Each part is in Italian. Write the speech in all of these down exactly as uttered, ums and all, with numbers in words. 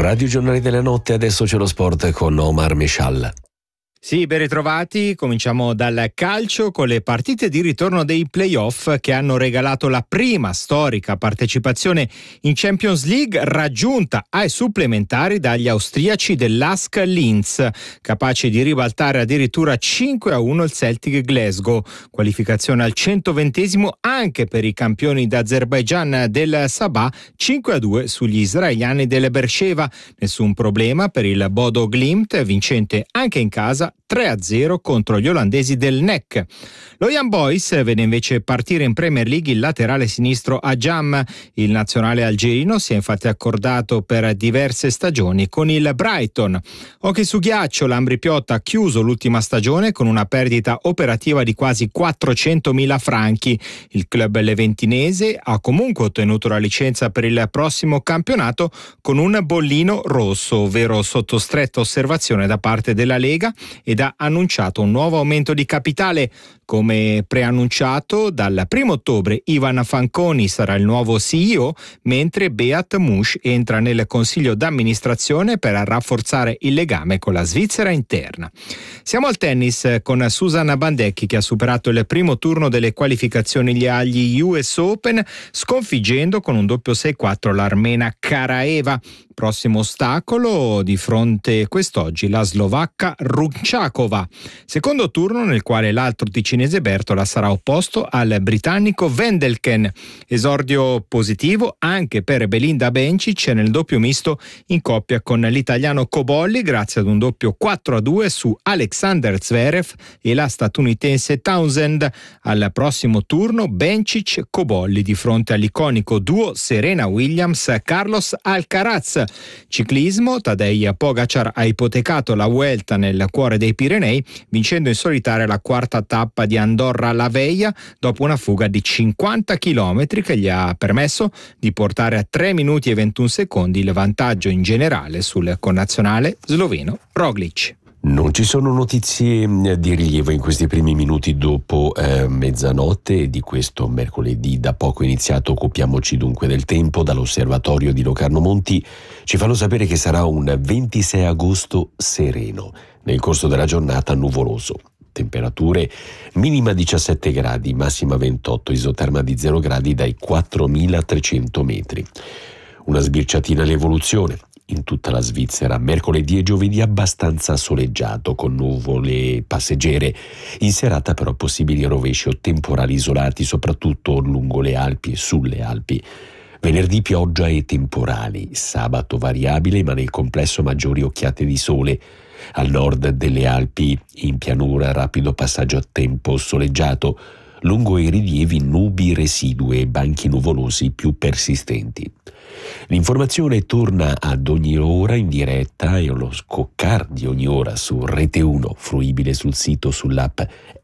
Radio Giornali della Notte, adesso c'è lo sport con Omar Meshal. Sì, ben ritrovati. Cominciamo dal calcio con le partite di ritorno dei play-off che hanno regalato la prima storica partecipazione in Champions League raggiunta ai supplementari dagli austriaci dell'Ask Linz, capaci di ribaltare addirittura cinque a uno il Celtic Glasgow. Qualificazione al centoventesimo anche per i campioni d'Azerbaigian del Sabah, cinque a due sugli israeliani del Beersheva. Nessun problema per il Bodo Glimt, vincente anche in casa tre a zero contro gli olandesi del N E C. Lo Young Boys vede invece partire in Premier League il laterale sinistro Ajam. Il nazionale algerino si è infatti accordato per diverse stagioni con il Brighton. Hockey su ghiaccio, l'Ambri Piotta ha chiuso l'ultima stagione con una perdita operativa di quasi quattrocentomila franchi. Il club leventinese ha comunque ottenuto la licenza per il prossimo campionato con un bollino rosso, ovvero sotto stretta osservazione da parte della Lega, ed ha annunciato un nuovo aumento di capitale. Come preannunciato, dal primo ottobre Ivan Fanconi sarà il nuovo C E O, mentre Beat Mush entra nel consiglio d'amministrazione per rafforzare il legame con la Svizzera interna. Siamo al tennis con Susanna Bandecchi, che ha superato il primo turno delle qualificazioni agli U S Open, sconfiggendo con un doppio sei quattro l'armena Karaeva. Prossimo ostacolo di fronte quest'oggi la slovacca Runčáková. Secondo turno nel quale l'altro ticinese Bertola sarà opposto al britannico Wendelken. Esordio positivo anche per Belinda Bencic nel doppio misto in coppia con l'italiano Cobolli, grazie ad un doppio quattro a due su Alexander Zverev e la statunitense Townsend. Al prossimo turno Bencic-Cobolli di fronte all'iconico duo Serena Williams-Carlos Alcaraz. Ciclismo, Tadej Pogačar ha ipotecato la Vuelta nel cuore dei Pirenei, vincendo in solitaria la quarta tappa di Andorra-La Veia dopo una fuga di cinquanta chilometri che gli ha permesso di portare a tre minuti e ventuno secondi il vantaggio in generale sul connazionale sloveno Roglic. Non ci sono notizie di rilievo in questi primi minuti dopo eh, mezzanotte di questo mercoledì da poco iniziato. Occupiamoci dunque del tempo. Dall'osservatorio di Locarno Monti ci fanno sapere che sarà un ventisei agosto sereno, nel corso della giornata nuvoloso. Temperature minima diciassette gradi, massima ventotto, isoterma di zero gradi dai quattromilatrecento metri. Una sbirciatina all'evoluzione. In tutta la Svizzera, mercoledì e giovedì abbastanza soleggiato, con nuvole passeggere. In serata però possibili rovesci o temporali isolati, soprattutto lungo le Alpi e sulle Alpi. Venerdì pioggia e temporali, sabato variabile ma nel complesso maggiori occhiate di sole. Al nord delle Alpi, in pianura, rapido passaggio a tempo soleggiato. Lungo i rilievi nubi residue e banchi nuvolosi più persistenti. L'informazione torna ad ogni ora in diretta e allo scoccar di ogni ora su Rete uno, fruibile sul sito, sull'app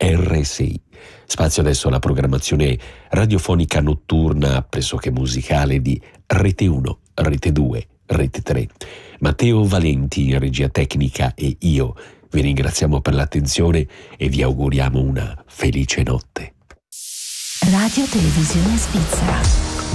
R sei. Spazio adesso alla programmazione radiofonica notturna pressoché musicale di Rete uno, Rete due, Rete tre. Matteo Valenti in regia tecnica e io vi ringraziamo per l'attenzione e vi auguriamo una felice notte. Radio Televisione Svizzera.